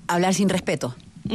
hablar sin respeto.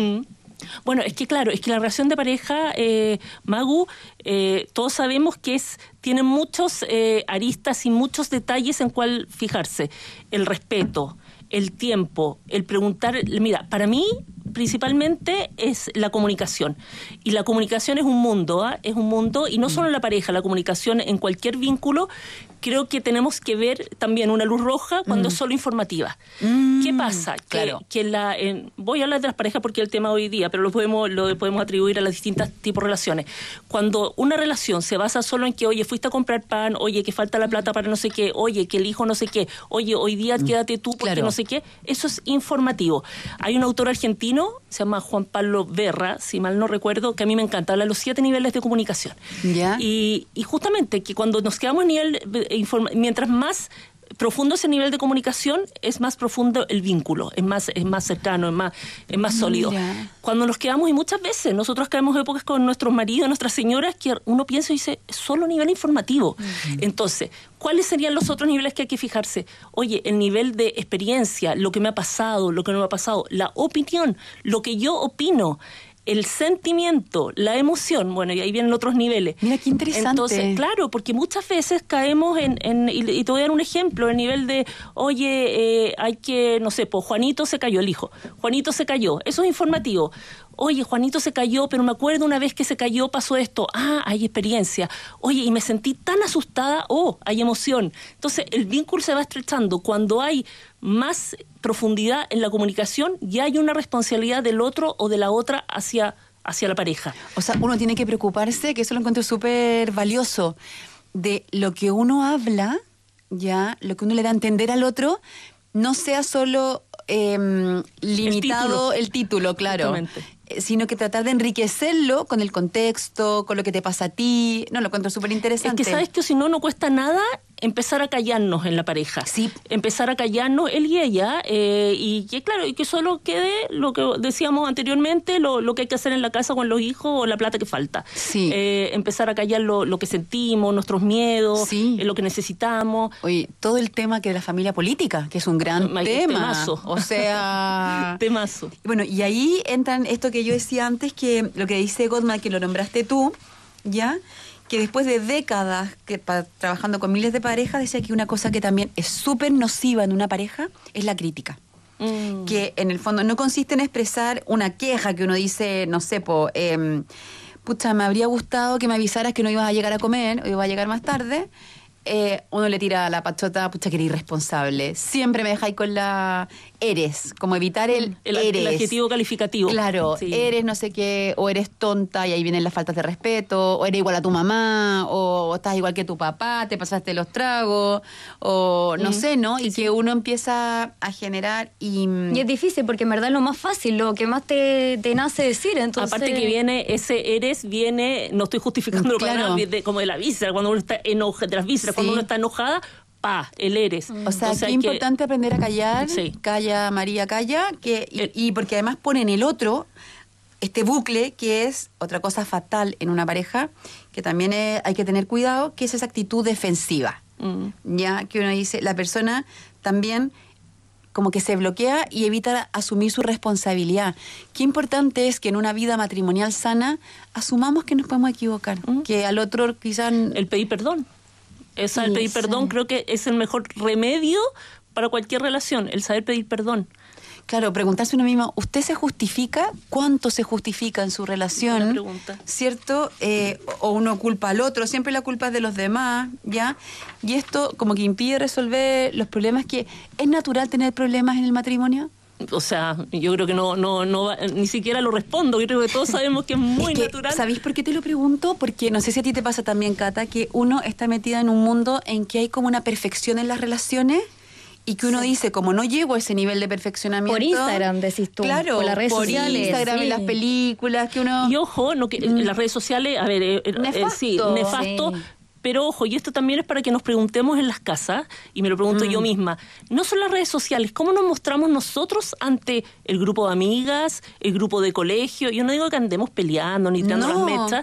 Bueno, es que claro, es que la relación de pareja, Magu, todos sabemos que tiene muchos aristas y muchos detalles en cuál fijarse. El respeto, el tiempo, el preguntar. Mira, para mí principalmente es la comunicación. Y la comunicación es un mundo, es un mundo, y no solo en la pareja, la comunicación en cualquier vínculo. Creo que tenemos que ver también una luz roja cuando es solo informativa. ¿Qué pasa? Claro. Voy a hablar de las parejas porque es el tema hoy día, pero lo podemos atribuir a los distintos tipos de relaciones. Cuando una relación se basa solo en que, oye, fuiste a comprar pan, oye, que falta la plata para no sé qué, oye, que el hijo no sé qué, oye, hoy día quédate tú porque no sé qué, eso es informativo. Hay un autor argentino, se llama Juan Pablo Berra, si mal no recuerdo, que a mí me encanta, habla de los 7 niveles de comunicación. ¿Ya? Y justamente que cuando nos quedamos en nivel mientras más profundo es el nivel de comunicación, es más profundo el vínculo, es más cercano, es más sólido. Mira. Cuando nos quedamos, y muchas veces nosotros caemos épocas con nuestros maridos, nuestras señoras, que uno piensa y dice, es solo nivel informativo. Entonces, ¿cuáles serían los otros niveles que hay que fijarse? Oye, el nivel de experiencia, lo que me ha pasado, lo que no me ha pasado, la opinión, lo que yo opino, el sentimiento, la emoción, bueno, y ahí vienen otros niveles. Mira, qué interesante. Entonces, claro, porque muchas veces caemos y te voy a dar un ejemplo, el nivel de, oye, hay que, no sé, pues Juanito se cayó, el hijo. Juanito se cayó, eso es informativo. Oye, Juanito se cayó, pero me acuerdo una vez que se cayó pasó esto. Ah, hay experiencia. Oye, y me sentí tan asustada. Oh, hay emoción. Entonces, el vínculo se va estrechando. Cuando hay más profundidad en la comunicación, ya hay una responsabilidad del otro o de la otra hacia la pareja. O sea, uno tiene que preocuparse, que eso lo encuentro súper valioso, de lo que uno habla, ya, lo que uno le da a entender al otro, no sea solo limitado el título, claro, sino que tratar de enriquecerlo con el contexto, con lo que te pasa a ti. No, lo encuentro súper interesante. Es que sabes que si no cuesta nada empezar a callarnos en la pareja. Sí. Empezar a callarnos él y ella, y que claro, y que solo quede lo que decíamos anteriormente, lo que hay que hacer en la casa con los hijos o la plata que falta. Sí. Empezar a callar lo que sentimos, nuestros miedos, sí. Lo que necesitamos. Oye, todo el tema que de la familia política, que es un gran tema. Temazo. O sea... Temazo. Bueno, y ahí entran esto que yo decía antes, que lo que dice Gottman, que lo nombraste tú, ¿ya?, que después de décadas trabajando con miles de parejas, decía que una cosa que también es súper nociva en una pareja es la crítica. Que en el fondo no consiste en expresar una queja que uno dice, no sé, pucha, me habría gustado que me avisaras que no ibas a llegar a comer o ibas a llegar más tarde. Uno le tira la pachota, pucha, que eres irresponsable. Siempre me dejáis con la eres, como evitar el eres. El adjetivo calificativo. Claro, sí. Eres no sé qué, o eres tonta y ahí vienen las faltas de respeto, o eres igual a tu mamá, o estás igual que tu papá, te pasaste los tragos, o no sé, ¿no? Y que uno empieza a generar y es difícil porque en verdad es lo más fácil, lo que más te nace decir, entonces... Aparte que viene, no estoy justificando claro. como de la víscera, cuando uno está enojado, de las vísceras, cuando uno está enojada, el eres. O sea, qué importante aprender a callar. Sí. Calla, María, calla. Y porque además pone en el otro este bucle, que es otra cosa fatal en una pareja, que también hay que tener cuidado, que es esa actitud defensiva. Ya que uno dice, la persona también como que se bloquea y evita asumir su responsabilidad. Qué importante es que en una vida matrimonial sana asumamos que nos podemos equivocar, que al otro quizás... El pedir perdón. El pedir perdón creo que es el mejor remedio para cualquier relación, el saber pedir perdón. Claro, preguntarse uno mismo, ¿usted se justifica? ¿Cuánto se justifica en su relación? Buena pregunta. ¿Cierto? O uno culpa al otro, siempre la culpa es de los demás, ¿ya? Y esto como que impide resolver los problemas. Que ¿es natural tener problemas en el matrimonio? O sea, yo creo que no ni siquiera lo respondo. Yo creo que todos sabemos que es muy natural. ¿Sabéis por qué te lo pregunto? Porque no sé si a ti te pasa también, Cata, que uno está metida en un mundo en que hay como una perfección en las relaciones y que uno dice, como no llego a ese nivel de perfeccionamiento... Por Instagram, decís tú. Claro, por las redes sociales. Por Instagram, en las películas, que uno... Y ojo, en las redes sociales, a ver, nefasto. Sí. Pero ojo, y esto también es para que nos preguntemos en las casas, y me lo pregunto yo misma, no son las redes sociales, ¿cómo nos mostramos nosotros ante el grupo de amigas, el grupo de colegio? Yo no digo que andemos peleando ni tirando las mechas,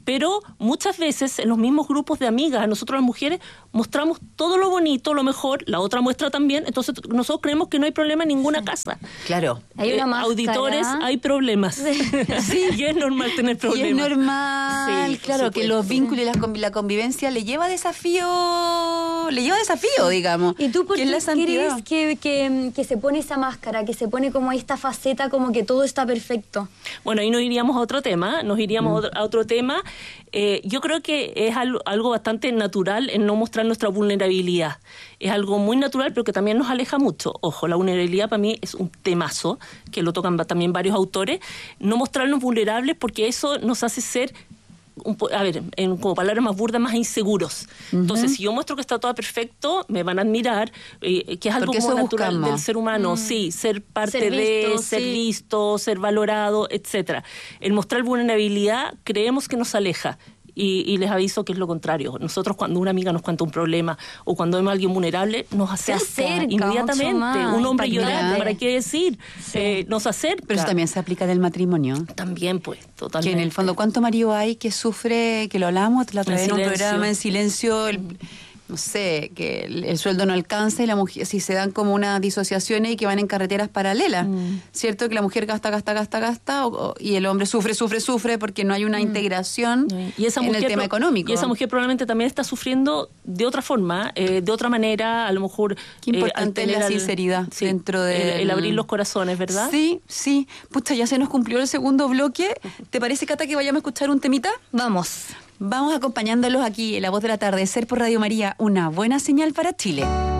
Pero muchas veces en los mismos grupos de amigas, nosotros las mujeres mostramos todo lo bonito, lo mejor, la otra muestra también, entonces nosotros creemos que no hay problema en ninguna casa. Claro. Hay una máscara. Auditores, hay problemas. Sí. Y es normal tener problemas. Y es normal, Sí, claro, que los vínculos y la convivencia le lleva desafío, digamos. ¿Y tú por que es qué la santidad. crees que se pone esa máscara, que se pone como esta faceta, como que todo está perfecto? Bueno, ahí nos iríamos a otro tema, a otro tema. Yo creo que es algo bastante natural en no mostrar nuestra vulnerabilidad. Es algo muy natural, pero que también nos aleja mucho. Ojo, la vulnerabilidad para mí es un temazo, que lo tocan también varios autores. No mostrarnos vulnerables porque eso nos hace ser, como palabras más burdas, más inseguros. Entonces, si yo muestro que está todo perfecto, me van a admirar, que es algo como natural del ser humano. Sí, ser parte ser visto, ser valorado, etcétera. El mostrar vulnerabilidad creemos que nos aleja. Y les aviso que es lo contrario. Nosotros, cuando una amiga nos cuenta un problema o cuando vemos a alguien vulnerable, nos acerca inmediatamente. Un hombre llorando, ¿para qué decir? Nos acerca. Pero eso también se aplica del matrimonio. También, pues, totalmente. Que en el fondo, ¿cuánto marido hay que sufre, que lo hablamos la otra vez en un programa en silencio, no sé, que el sueldo no alcanza y la mujer, si se dan como unas disociaciones y que van en carreteras paralelas, ¿cierto? Que la mujer gasta y el hombre sufre porque no hay una integración y esa mujer, en el tema económico. Y esa mujer probablemente también está sufriendo de otra forma, de otra manera, a lo mejor. Qué importante es la sinceridad dentro de... El abrir los corazones, ¿verdad? Sí. Pucha, ya se nos cumplió el segundo bloque. ¿Te parece, Cata, que vayamos a escuchar un temita? Vamos acompañándolos aquí en La Voz del Atardecer por Radio María, una buena señal para Chile.